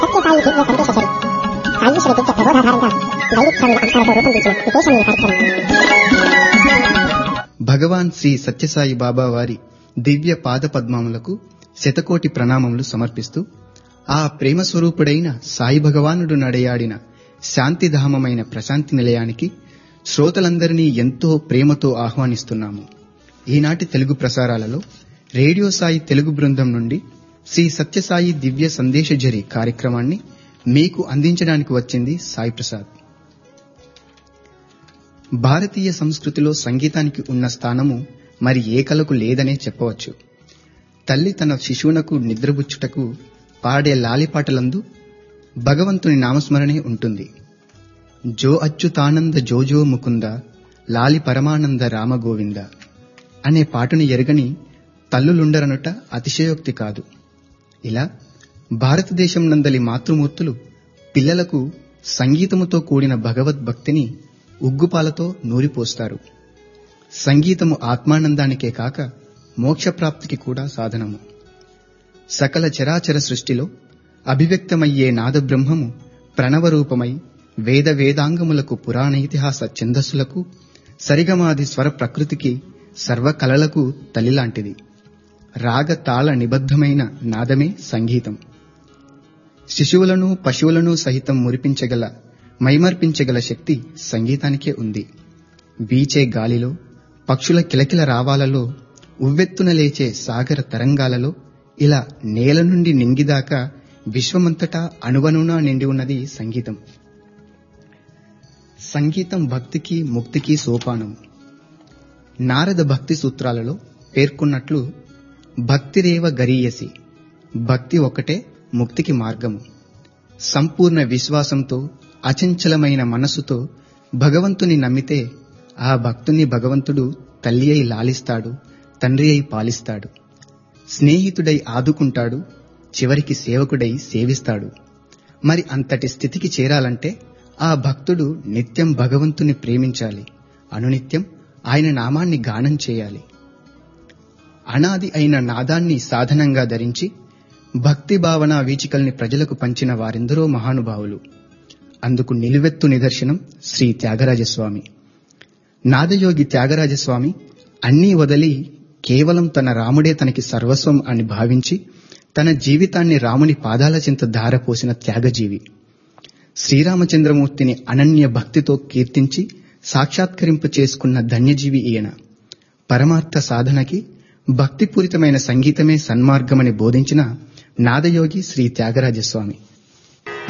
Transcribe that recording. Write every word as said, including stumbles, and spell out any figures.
సత్యసాయి దివ్య సందేశ సాయీశ్వర దివ్య ప్రబోధాధారంగా దైవిక స్వామి అంశాలతో రూపొందించిన విశేషమైన కార్యక్రమం. భగవాన్ శ్రీ సత్యసాయి బాబా వారి దివ్య పాద పద్మములకు శతకోటి ప్రణామములు సమర్పిస్తూ ఆ ప్రేమ స్వరూపుడైన సాయి భగవానుడు నడయాడిన శాంతిధామమైన ప్రశాంతి నిలయానికి శ్రోతలందరినీ ఎంతో ప్రేమతో ఆహ్వానిస్తున్నాము. ఈనాటి తెలుగు ప్రసారాలలో రేడియో సాయి తెలుగు బృందం నుండి శ్రీ సత్యసాయి దివ్య సందేశజరి కార్యక్రమాన్ని మీకు అందించడానికి వచ్చింది సాయి ప్రసాద్. భారతీయ సంస్కృతిలో సంగీతానికి ఉన్న స్థానము మరి ఏ కళకు లేదనే చెప్పవచ్చు. తల్లి తన శిశువునకు నిద్రబుచ్చుటకు పాడే లాలిపాటలందు భగవంతుని నామస్మరణే ఉంటుంది. జో అచ్యుతానంద జోజో ముకుంద లాలి పరమానంద రామగోవింద అనే పాటను ఎరగని తల్లులుండరనుట అతిశయోక్తి కాదు. ఇలా భారతదేశం నందలి మాతృమూర్తులు పిల్లలకు సంగీతముతో కూడిన భగవద్భక్తిని ఉగ్గుపాలతో నూరిపోస్తారు. సంగీతము ఆత్మానందానికే కాక మోక్షప్రాప్తికి కూడా సాధనము. సకల చరాచర సృష్టిలో అభివ్యక్తమయ్యే నాదబ్రహ్మము ప్రణవరూపమై వేద వేదాంగములకు పురాణేతిహాస ఛందస్సులకు సరిగమాది స్వర ప్రకృతికి సర్వకళలకు తల్లిలాంటిది. రాగ తాళ నిబద్ధమైన నాదమే సంగీతం. శిశువులను పశువులను సహితం మురిపించగల మైమర్పించగల శక్తి సంగీతానికే ఉంది. వీచే గాలిలో, పక్షుల కిలకిల రావాలలో, ఉవ్వెత్తున లేచే సాగర తరంగాలలో, ఇలా నేల నుండి నింగిదాకా విశ్వమంతటా అణువణునా నిండి ఉన్నది సంగీతం. సంగీతం భక్తికి ముక్తికి సోపానము. నారద భక్తి సూత్రాలలో పేర్కొన్నట్లు భక్తిరేవ గరీయసి, భక్తి ఒకటే ముక్తికి మార్గము. సంపూర్ణ విశ్వాసంతో అచంచలమైన మనస్సుతో భగవంతుని నమ్మితే ఆ భక్తుని భగవంతుడు తల్లి అయి లాలిస్తాడు, తండ్రి అయి పాలిస్తాడు, స్నేహితుడై ఆదుకుంటాడు, చివరికి సేవకుడై సేవిస్తాడు. మరి అంతటి స్థితికి చేరాలంటే ఆ భక్తుడు నిత్యం భగవంతుని ప్రేమించాలి, అనునిత్యం ఆయన నామాన్ని గానం చేయాలి. అనాది అయిన నాదాన్ని సాధనంగా ధరించి భక్తి భావన వీచికల్ని ప్రజలకు పంచిన వారెందరో మహానుభావులు. అందుకు నిలువెత్తు నిదర్శనం శ్రీ త్యాగరాజస్వామి. నాదయోగి త్యాగరాజస్వామి అన్నీ వదిలి కేవలం తన రాముడే తనకి సర్వస్వం అని భావించి తన జీవితాన్ని రాముని పాదాల చింత ధారపోసిన త్యాగజీవి. శ్రీరామచంద్రమూర్తిని అనన్య భక్తితో కీర్తించి సాక్షాత్కరింప చేసుకున్న ధన్యజీవి ఈయన. పరమార్థ సాధనకి భక్తిపూరితమైన సంగీతమే సన్మార్గమని బోధించిన నాదయోగి శ్రీ త్యాగరాజస్వామి.